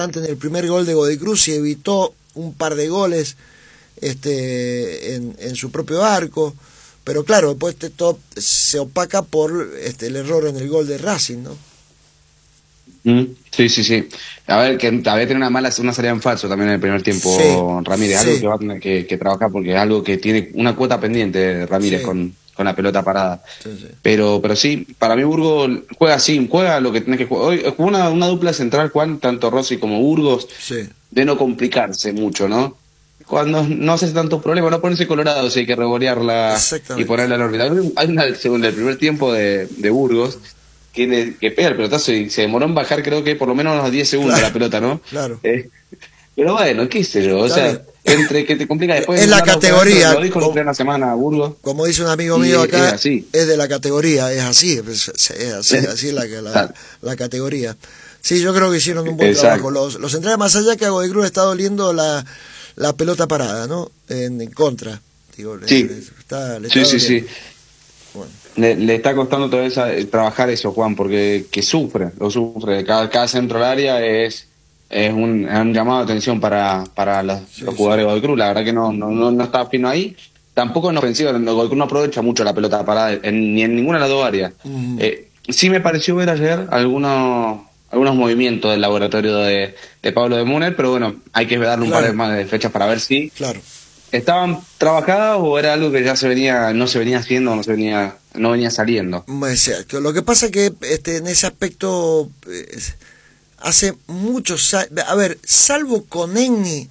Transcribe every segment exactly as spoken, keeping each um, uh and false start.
importante en el primer gol de Godoy Cruz y evitó un par de goles este, en, en su propio arco. Pero claro, después todo se opaca por este, el error en el gol de Racing, ¿no? Mm, sí, sí, sí. A ver, que había tenido una mala una salida en falso también en el primer tiempo, sí, Ramírez. sí. Algo que va a tener que, que trabajar porque es algo que tiene una cuota pendiente Ramírez Sí. con, con la pelota parada. Sí, sí. Pero pero sí, para mí Burgos juega así, juega lo que tenés que jugar. Hoy jugó una, una dupla central, Juan, tanto Rossi como Burgos, Sí. de no complicarse mucho, ¿no? Cuando no hace tantos problemas, no ponerse colorado, si hay que revolearla y ponerla al órbita. Hay una segunda del primer tiempo de, de Burgos que, le, que pega el pelotazo y se demoró en bajar, creo que por lo menos unos diez segundos Claro, la pelota, ¿no? claro. Eh, pero bueno, qué sé yo, o Está sea, bien. entre que te complica después... Es la categoría. Lo dijo Como, en plena semana Burgos. como dice un amigo mío acá, es, es de la categoría, es así, es, es así, así es la, la, la categoría. Sí, yo creo que hicieron un buen Exacto. trabajo. Los, los centrales, más allá que a Godoy Cruz le está doliendo la, la pelota parada, ¿no? En, en contra. Digo, sí, le, está, le está sí, sí, sí. Bueno. Le, le está costando todavía esa, trabajar eso, Juan, porque que sufre, lo sufre. Cada, cada centro al área es, es, un, es un llamado de atención para, para los, sí, los jugadores sí. de Godoy Cruz. La verdad que no, no, no, no está fino ahí. Tampoco en ofensiva, Godoy Cruz no aprovecha mucho la pelota parada en, ni en ninguna de las dos áreas. Mm. Eh, sí me pareció ver ayer algunos algunos movimientos del laboratorio de, de Pablo de Múner, pero bueno, hay que darle un claro. par de más de fechas para ver si claro. estaban trabajadas o era algo que ya se venía, no se venía haciendo, no se venía, no venía saliendo. Exacto. Lo que pasa que este, en ese aspecto eh, hace muchos años, a ver, salvo con Enni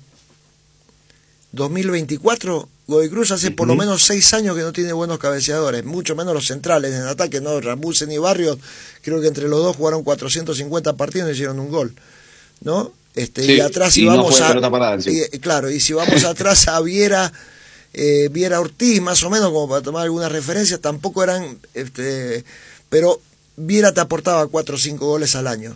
dos mil veinticuatro, Godoy Cruz hace uh-huh. por lo menos seis años que no tiene buenos cabeceadores, mucho menos los centrales en ataque, no, Rambusen y Barrios, creo que entre los dos jugaron cuatrocientos cincuenta partidos y hicieron un gol, ¿no? Este, sí, y atrás si vamos no a parada, sí. y, claro, y si vamos atrás a Viera eh, Viera Ortiz, más o menos, como para tomar algunas referencias, tampoco eran este, pero Viera te aportaba cuatro o cinco goles al año,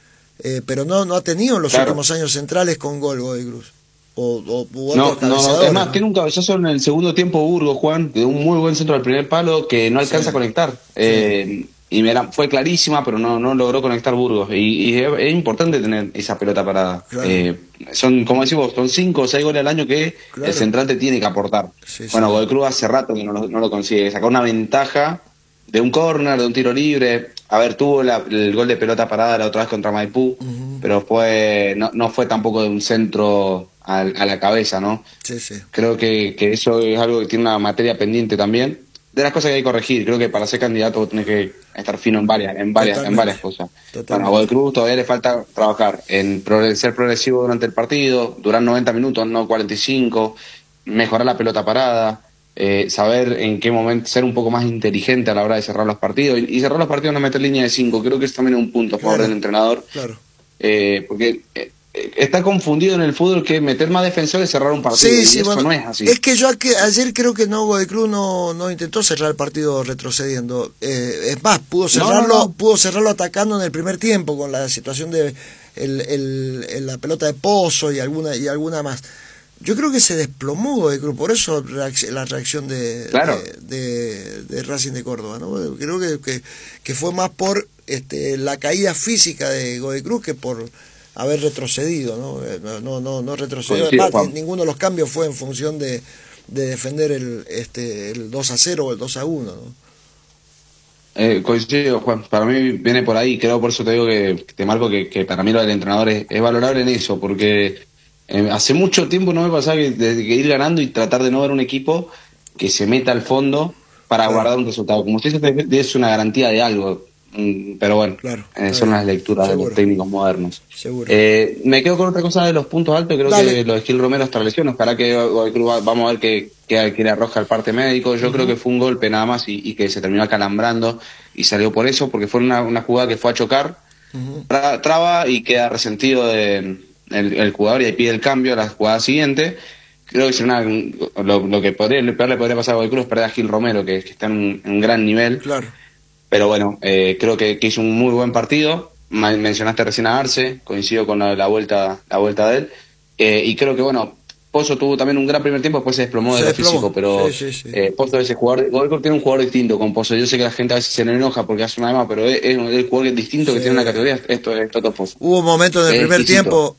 eh, pero no, no ha tenido en los claro. últimos años centrales con gol Godoy Cruz. O, o, o no, no, no, es más, ¿no? Tiene un cabezazo en el segundo tiempo Burgos, Juan, de un muy buen centro al primer palo que no alcanza sí. a conectar. Sí. Eh, y era, fue clarísima, pero no, no logró conectar Burgos. Y, y es, es importante tener esa pelota parada. Claro. Eh, son, como decimos, son cinco o seis goles al año que claro. el central te tiene que aportar. Sí, bueno, sí. Godoy Cruz hace rato que no lo, no lo consigue. Sacó una ventaja de un córner, de un tiro libre. A ver, tuvo la, el gol de pelota parada la otra vez contra Maipú, uh-huh. pero fue no, no fue tampoco de un centro a, a la cabeza, ¿no? Sí, sí. Creo que, que eso es algo que tiene una materia pendiente también. De las cosas que hay que corregir, creo que para ser candidato tenés que estar fino en varias, en varias, Totalmente. en varias cosas. Totalmente. Bueno, a Godoy Cruz todavía le falta trabajar en progres, ser progresivo durante el partido, durar noventa minutos, no cuarenta y cinco, mejorar la pelota parada, eh, saber en qué momento, ser un poco más inteligente a la hora de cerrar los partidos. Y, y cerrar los partidos no meter línea de cinco, creo que es también un punto a favor claro. del entrenador. Claro. Eh, porque eh, está confundido en el fútbol que meter más defensores es cerrar un partido. Sí, y sí, eso bueno, no es así. Es que yo aquí, ayer creo que no, Godoy Cruz no, no intentó cerrar el partido retrocediendo. Eh, es más, pudo cerrarlo, no, no, no. pudo cerrarlo atacando en el primer tiempo con la situación de el, el, el, la pelota de Pozo y alguna y alguna más. Yo creo que se desplomó Godoy Cruz, por eso la reacción de, claro. de, de, de Racing de Córdoba, ¿no? Creo que, que, que fue más por este, la caída física de Godoy Cruz que por haber retrocedido, ¿no? No, no, no, no retrocedió. Coincido, Además, ninguno de los cambios fue en función de, de defender el, este, el dos a cero o el dos a uno, ¿no? Eh, coincido, Juan. Para mí viene por ahí. Creo, por eso te digo que te marco que, que para mí lo del entrenador es, es valorable en eso, porque eh, hace mucho tiempo no me pasaba que, de, que ir ganando y tratar de no ver un equipo que se meta al fondo para claro. guardar un resultado. Como si eso es una garantía de algo. Pero bueno, claro, eh, son las lecturas Seguro. de los técnicos modernos. Eh, me quedo con otra cosa de los puntos altos. Creo Dale. que lo de Gil Romero hasta lesión. Ojalá que vamos a ver que, que, que le arroja el parte médico. Yo uh-huh. creo que fue un golpe nada más y, y que se terminó acalambrando y salió por eso, porque fue una, una jugada que fue a chocar, uh-huh. tra, traba y queda resentido de, el, el jugador y ahí pide el cambio a la jugada siguiente. Creo que una, lo, lo que podría, lo peor le podría pasar a Godoy Cruz es perder a Gil Romero, que, que está en un, en un gran nivel. Claro. Pero bueno, eh, creo que, que hizo un muy buen partido. Mencionaste recién a Arce, coincido con la, la vuelta la vuelta de él. Eh, y creo que, bueno, Pozo tuvo también un gran primer tiempo, después se desplomó de lo físico, pero sí, sí, sí. Eh, Pozo es ese jugador, Godoy tiene un jugador distinto con Pozo. Yo sé que la gente a veces se le enoja porque hace una demás, pero es, es un jugador distinto sí. que tiene una categoría, esto es Toto Pozo. Hubo momentos del primer distinto. tiempo,